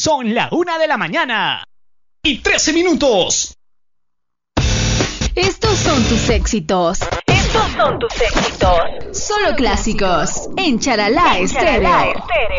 Son la 1:13 Estos son tus éxitos. Solo clásicos en Charalá Estéreo.